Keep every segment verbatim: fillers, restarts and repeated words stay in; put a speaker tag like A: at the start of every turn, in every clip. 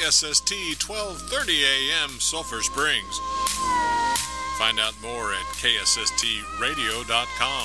A: S S T twelve thirty A M Sulphur Springs. Find out more at K S S T radio dot com.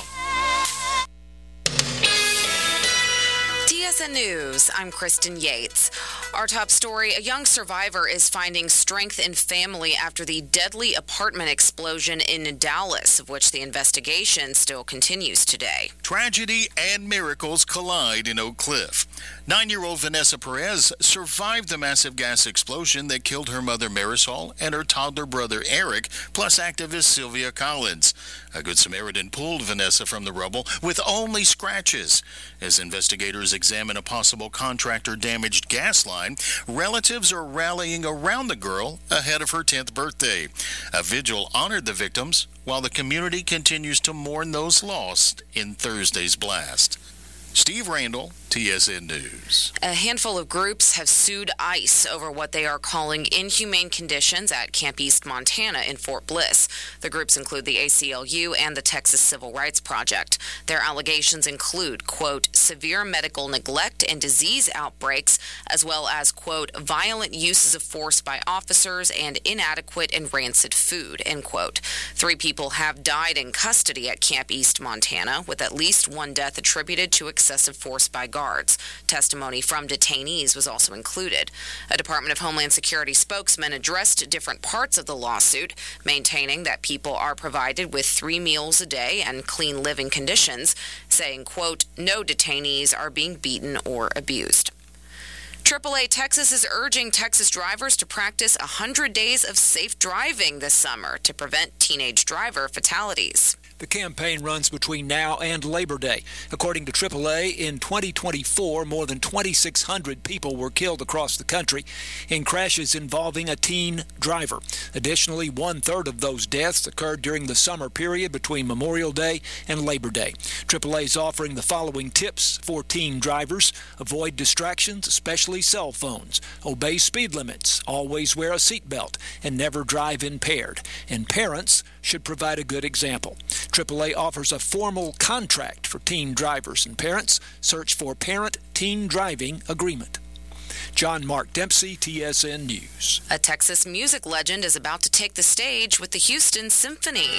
B: T S N News, I'm Kristen Yates. Our top story, a young survivor is finding strength in family after the deadly apartment explosion in Dallas, of which the investigation still continues today.
C: Tragedy and miracles collide in Oak Cliff. Nine-year-old Vanessa Perez survived the massive gas explosion that killed her mother Marisol and her toddler brother Eric, plus activist Sylvia Collins. A Good Samaritan pulled Vanessa from the rubble with only scratches. As investigators examine a possible contractor-damaged gas line, relatives are rallying around the girl ahead of her tenth birthday. A vigil honored the victims while the community continues to mourn those lost in Thursday's blast. Steve Randall, T S N News.
B: A handful of groups have sued ICE over what they are calling inhumane conditions at Camp East, Montana in Fort Bliss. The groups include the A C L U and the Texas Civil Rights Project. Their allegations include, quote, severe medical neglect and disease outbreaks, as well as, quote, violent uses of force by officers and inadequate and rancid food, end quote. Three people have died in custody at Camp East, Montana, with at least one death attributed to excessive force by guards. Testimony from detainees was also included. A Department of Homeland Security spokesman addressed different parts of the lawsuit, maintaining that people are provided with three meals a day and clean living conditions, saying, quote, no detainees are being beaten or abused. triple A Texas is urging Texas drivers to practice one hundred days of safe driving this summer to prevent teenage driver fatalities.
D: The campaign runs between now and Labor Day. According to triple A, in twenty twenty-four, more than twenty-six hundred people were killed across the country in crashes involving a teen driver. Additionally, one-third of those deaths occurred during the summer period between Memorial Day and Labor Day. triple A is offering the following tips for teen drivers. Avoid distractions, especially cell phones. Obey speed limits. Always wear a seatbelt and never drive impaired. And parents should provide a good example. triple A offers a formal contract for teen drivers and parents. Search for Parent-Teen Driving Agreement. John Mark Dempsey, T S N News.
B: A Texas music legend is about to take the stage with the Houston Symphony.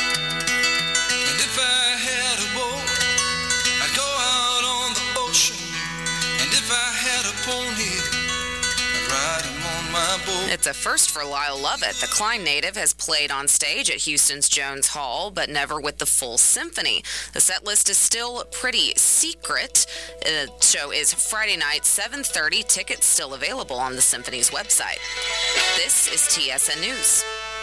E: And if I had a boat, I'd go out on the ocean. And if I had a pony, I'd ride him on my boat.
B: It's a first for Lyle Lovett. The Klein native has played on stage at Houston's Jones Hall, but never with the full symphony. The set list is still pretty secret. The show is Friday night, seven thirty. Tickets still available on the symphony's website. This is T S N News.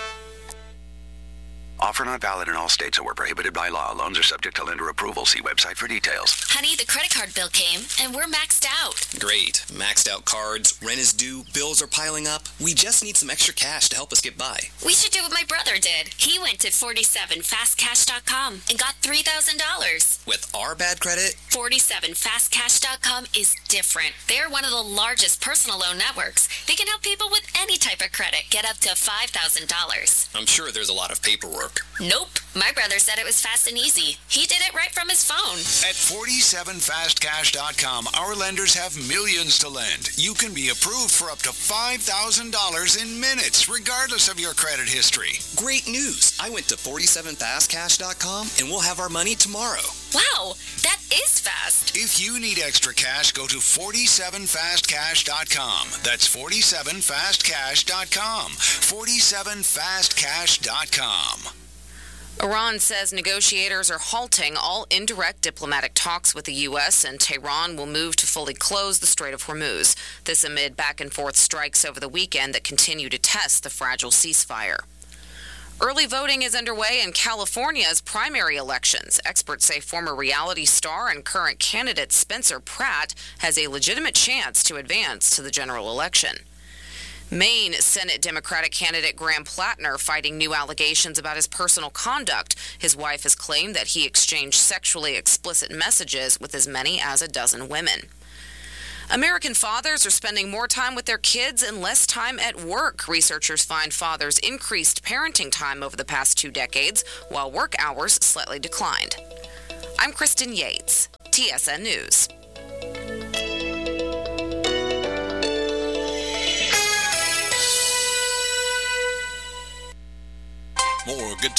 F: Offer not valid in all states or prohibited by law. Loans are subject to lender approval. See website for details.
G: Honey, the credit card bill came, and we're maxed out.
H: Great. Maxed out cards, rent is due, bills are piling up. We just need some extra cash to help us get by.
G: We should do what my brother did. He went to forty-seven fast cash dot com and got three thousand dollars.
H: With our bad credit?
G: forty-seven fast cash dot com is different. They're one of the largest personal loan networks. They can help people with any type of credit get up to five thousand dollars.
H: I'm sure there's a lot of paperwork.
G: Nope. My brother said it was fast and easy. He did it right from his phone.
I: At forty-seven fast cash dot com, our lenders have millions to lend. You can be approved for up to five thousand dollars in minutes, regardless of your credit history.
H: Great news. I went to forty-seven fast cash dot com and we'll have our money tomorrow.
G: Wow, that is fast.
I: If you need extra cash, go to forty-seven fast cash dot com. That's forty-seven fast cash dot com. forty-seven fast cash dot com.
B: Iran says negotiators are halting all indirect diplomatic talks with the U S, and Tehran will move to fully close the Strait of Hormuz. This amid back-and-forth strikes over the weekend that continue to test the fragile ceasefire. Early voting is underway in California's primary elections. Experts say former reality star and current candidate Spencer Pratt has a legitimate chance to advance to the general election. Maine Senate Democratic candidate Graham Plattner fighting new allegations about his personal conduct. His wife has claimed that he exchanged sexually explicit messages with as many as a dozen women. American fathers are spending more time with their kids and less time at work. Researchers find fathers increased parenting time over the past two decades, while work hours slightly declined. I'm Kristen Yates, T S N News.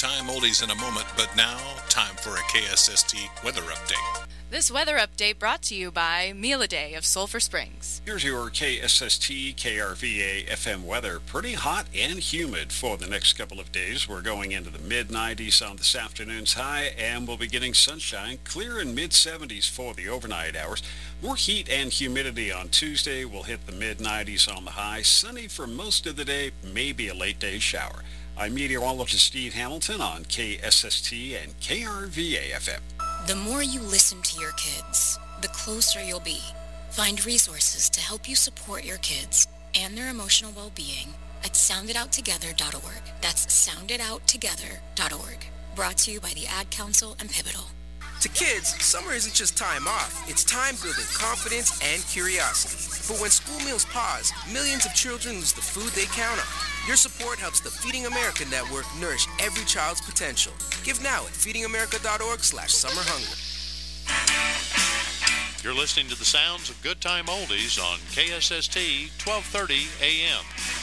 A: Time Oldies in a moment, but now, time for a K S S T weather update.
J: This weather update brought to you by Meal a Day of Sulphur Springs.
K: Here's your K S S T K R V A F M weather. Pretty hot and humid for the next couple of days. We're going into the mid nineties on this afternoon's high, and we'll be getting sunshine, clear in mid seventies for the overnight hours. More heat and humidity on Tuesday. We'll hit the mid nineties on the high. Sunny for most of the day, maybe a late day shower. I'm meteorologist Steve Hamilton on K S S T and K R V A F M.
L: The more you listen to your kids, the closer you'll be. Find resources to help you support your kids and their emotional well-being at sound it out together dot org. That's sound it out together dot org. Brought to you by the Ad Council and Pivotal.
M: To kids, summer isn't just time off. It's time building confidence and curiosity. But when school meals pause, millions of children lose the food they count on. Your support helps the Feeding America Network nourish every child's potential. Give now at feeding america dot org slash summer hunger.
N: You're listening to the sounds of Good Time Oldies on K S S T twelve thirty A M.